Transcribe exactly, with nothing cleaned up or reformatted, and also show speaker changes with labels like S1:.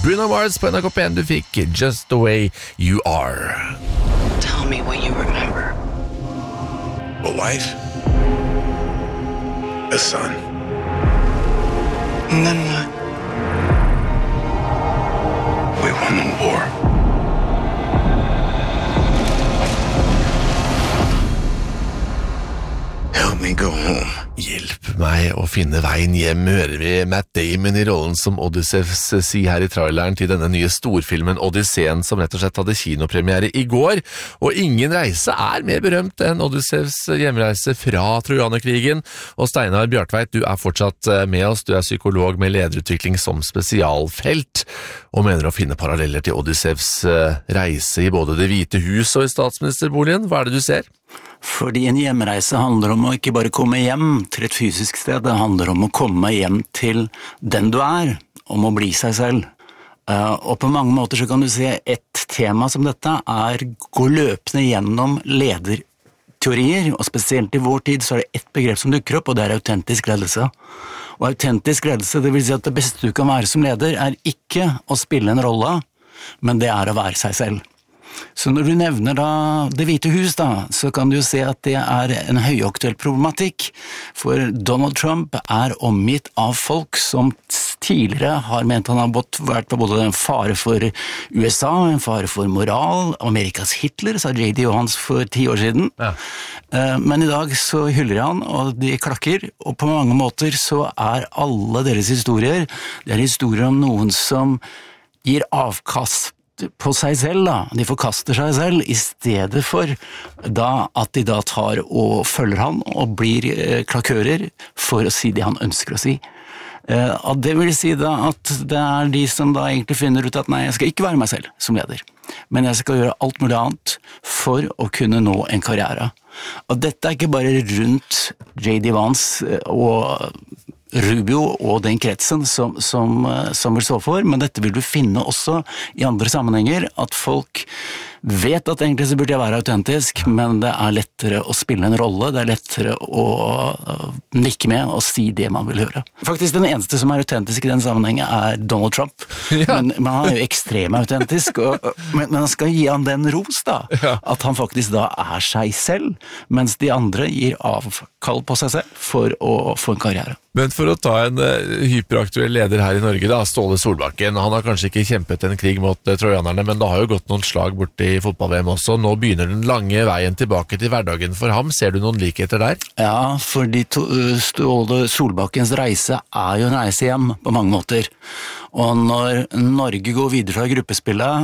S1: Bruno Mars på N R K P en. Du fikk Just the Way You Are.
S2: Tell me what you remember.
S3: A wife. A son.
S2: And then what?
S3: We won the war. Help me go home.
S1: Hjelp meg å finne veien hjem, hører vi Matt Damon i rollen som Odysseus si her i traileren til denne nye storfilmen Odysseen, som rett og slett hadde kinopremiere i går. Og ingen reise er mer berømt enn Odysseus hjemreise fra Trojanerkrigen. Og Steinar Bjartveit, du er fortsatt med oss. Du er psykolog med lederutvikling som spesialfelt, og mener å finne paralleller til Odysseus reise i både Det hvite hus og i statsministerboligen. Hva er det du ser?
S4: Fordi en hjemreise handler om å ikke bare komme hjem til et fysisk sted, det handler om å komme hjem til den du er, om å bli seg selv. Og på mange måter så kan du se et tema som dette er gå løpende gjennom lederteorier, og spesielt i vår tid så er det ett begrep som dukker opp, og det er autentisk ledelse. Og autentisk ledelse, det vil si at det beste du kan være som leder, er ikke å spille en rolle, men det er å være seg selv. Så når du nevner da Det hvite hus da, så kan du jo se at det er en høyaktuell problematikk, for Donald Trump er omgitt av folk som tidligere har ment han har vært både en fare for U S A, en fare for moral, Amerikas Hitler, sa J D Johans for ti år siden. Ja. Men i dag så hyller han, og de klakker, og på mange måter så er alle deres historier, det er historier om noen som gir avkast på seg selv da, de forkaster seg selv i stedet for da at de da tar og følger han og blir eh, klakører for å si det han ønsker å si. Eh, og det vil si da at det er de som da egentlig finner ut at nei, jeg skal ikke være meg selv som leder, men jeg skal gjøre alt mulig annet for å kunne nå en karriere. Og dette er ikke bare rundt J D Vance og Rubio og den kretsen som, som, som vil stå for, men dette vil du finne også i andre sammenhenger, at folk vet at egentlig så burde jeg være autentisk, men det er lettere å spille en rolle, det er lettere å nikke med og si det man vil høre. Faktisk den eneste som er autentisk i den sammenhengen er Donald Trump, ja. men, men han er jo ekstrem autentisk, og, men, men han skal gi han den ros da, ja. At han faktisk da er seg selv, mens de andre gir avkall på seg selv for å få en karriere.
S1: Men for å ta en uh, hyperaktuell leder her i Norge da, Ståle Solbakken, han har kanskje ikke kjempet en krig mot uh, trojanerne, men det har jo gått noen slag borte i fotball-V M også. Nå begynner den lange veien tilbake til hverdagen for ham. Ser du noen likheter der?
S4: Ja, fordi to, Ståle Solbakkens reise er jo en reise hjem på mange måter. Og når Norge går videre fra gruppespillet,